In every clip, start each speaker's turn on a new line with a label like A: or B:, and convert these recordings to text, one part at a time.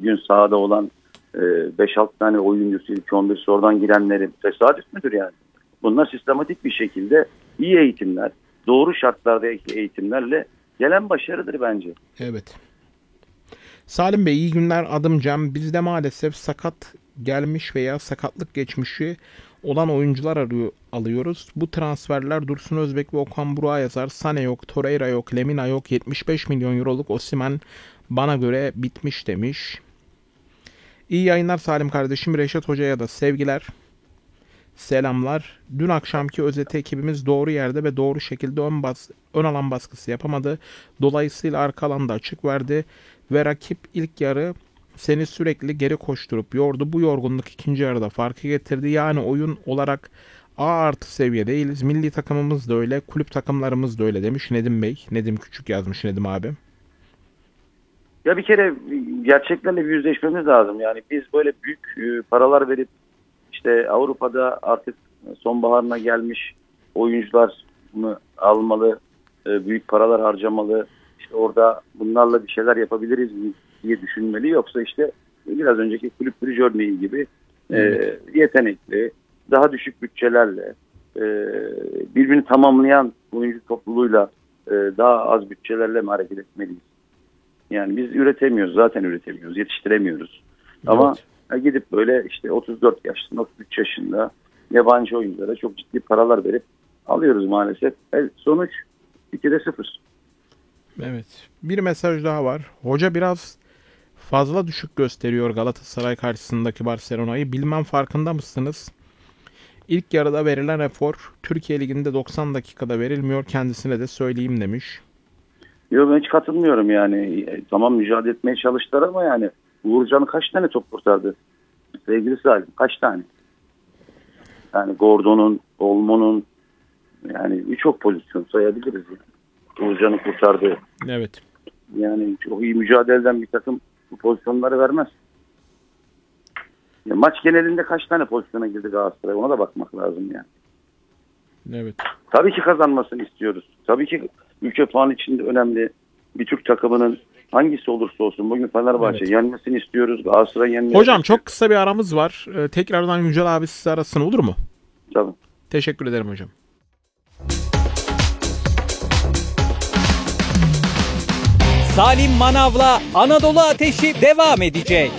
A: gün sahada olan 5-6 tane oyuncusu, ilk 11'si oradan girenleri tesadüf müdür yani? Bunlar sistematik bir şekilde iyi eğitimler, doğru şartlardaki eğitimlerle gelen başarıdır bence.
B: Evet. Salim Bey iyi günler, adım Cem. Bizde maalesef sakat gelmiş veya sakatlık geçmişi olan oyuncular alıyoruz. Bu transferler Dursun Özbek ve Okan Burak'a yazar. Sane yok, Torreira yok, Lemina yok. 75 milyon euroluk Osimhen bana göre bitmiş demiş. İyi yayınlar Salim kardeşim. Reşat Hoca'ya da sevgiler. Selamlar. Dün akşamki özeti ekibimiz doğru yerde ve doğru şekilde ön alan baskısı yapamadı. Dolayısıyla arka alanda açık verdi ve rakip ilk yarı seni sürekli geri koşturup yordu. Bu yorgunluk ikinci yarıda farkı getirdi. Yani oyun olarak A+ seviye değiliz. Milli takımımız da öyle, kulüp takımlarımız da öyle demiş Nedim Bey. Nedim Küçük yazmış Nedim abi.
A: Ya bir kere gerçeklerle bir yüzleşmemiz lazım. Yani biz böyle büyük paralar verip işte Avrupa'da artık sonbaharına gelmiş oyuncular mı almalı, büyük paralar harcamalı, işte orada bunlarla bir şeyler yapabiliriz mi diye düşünmeli. Yoksa işte biraz önceki kulüp brüj örneği gibi yetenekli, daha düşük bütçelerle, birbirini tamamlayan oyuncu topluluğuyla daha az bütçelerle mi hareket etmeliyiz? Yani biz üretemiyoruz, zaten üretemiyoruz, yetiştiremiyoruz. Evet. Ama gidip böyle işte 34 yaşında, 33 yaşında yabancı oyunculara çok ciddi paralar verip alıyoruz maalesef. Sonuç 2'de 0.
B: Evet. Bir mesaj daha var. Hoca biraz fazla düşük gösteriyor Galatasaray karşısındaki Barcelona'yı. Bilmem farkında mısınız? İlk yarıda verilen efor Türkiye Ligi'nde 90 dakikada verilmiyor. Kendisine de söyleyeyim demiş.
A: Yok, ben hiç katılmıyorum yani. Tamam, mücadele etmeye çalıştılar ama yani Uğurcan'ı kaç tane top kurtardı? Sevgili Salim, kaç tane? Yani Gordon'un, Olmo'nun, yani birçok pozisyon sayabiliriz yani. Uğurcan'ı kurtardı.
B: Evet.
A: Yani çok iyi mücadele eden bir takım bu pozisyonları vermez. Ya maç genelinde kaç tane pozisyona girdi Galatasaray? Ona da bakmak lazım yani.
B: Evet.
A: Tabii ki kazanmasını istiyoruz. Tabii ki ülke puanı içinde önemli. Bir Türk takımının hangisi olursa olsun bugün Fenerbahçe yenmesini istiyoruz. Galatasaray yenmesini.
B: Hocam çok kısa bir aramız var. Tekrardan Yücel abi sizi arasın, olur mu?
A: Tabii.
B: Teşekkür ederim hocam.
C: Salim Manav'la Anadolu Ateşi devam edecek.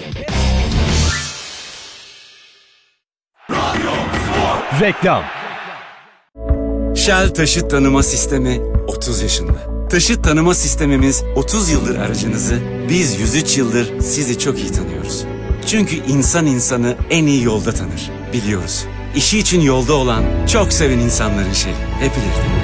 D: Reklam.
E: Shell Taşıt Tanıma Sistemi 30 yaşında. Taşıt tanıma sistemimiz 30 yıldır aracınızı, biz 103 yıldır sizi çok iyi tanıyoruz. Çünkü insan insanı en iyi yolda tanır, biliyoruz. İşi için yolda olan, çok seven insanların şeyi, hep bilirdim.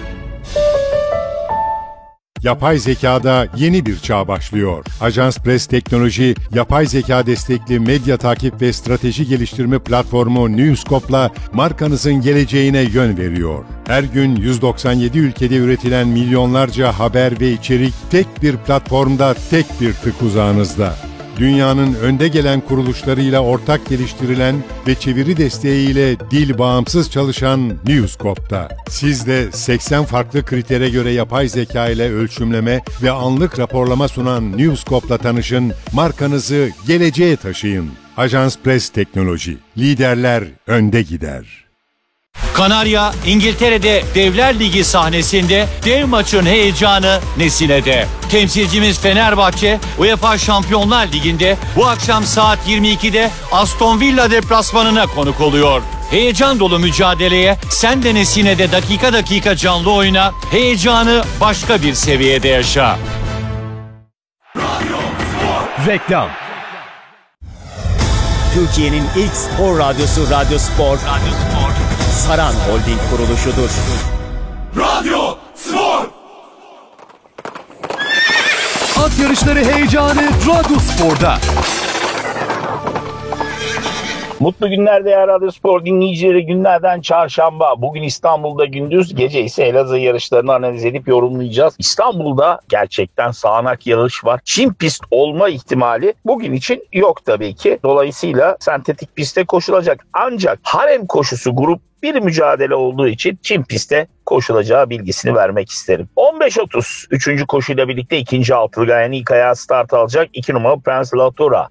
D: Yapay zekada yeni bir çağ başlıyor. Ajans Press Teknoloji, yapay zeka destekli medya takip ve strateji geliştirme platformu Newscope'la markanızın geleceğine yön veriyor. Her gün 197 ülkede üretilen milyonlarca haber ve içerik tek bir platformda, tek bir tık uzağınızda. Dünyanın önde gelen kuruluşlarıyla ortak geliştirilen ve çeviri desteğiyle dil bağımsız çalışan Newscope'da. Siz de 80 farklı kritere göre yapay zeka ile ölçümleme ve anlık raporlama sunan Newscope'la tanışın, markanızı geleceğe taşıyın. Ajans Press Teknoloji. Liderler önde gider.
F: Kanarya, İngiltere'de Devler Ligi sahnesinde dev maçın heyecanı Nesine'de. Temsilcimiz Fenerbahçe, UEFA Şampiyonlar Ligi'nde bu akşam saat 22'de Aston Villa deplasmanına konuk oluyor. Heyecan dolu mücadeleye sen de Nesine'de dakika dakika canlı oyna, heyecanı başka bir seviyede yaşa.
D: Reklam.
G: Türkiye'nin ilk spor radyosu Radyo Spor. Saran Holding kuruluşudur.
H: Radyo Spor.
D: At yarışları heyecanı Radyo Spor'da.
I: Mutlu günler değerli Radyo Spor dinleyicileri, günlerden çarşamba. Bugün İstanbul'da gündüz, gece ise Elazığ yarışlarını analiz edip yorumlayacağız. İstanbul'da gerçekten sağanak yağış var. Çim pist olma ihtimali bugün için yok tabii ki. Dolayısıyla sentetik pistte koşulacak. Ancak harem koşusu grup bir mücadele olduğu için çim pistte koşulacağı bilgisini vermek isterim. 15.30 3. koşuyla birlikte ikinci altılı Gayan ilk ayağı start alacak. 2 numaralı Prince Latora.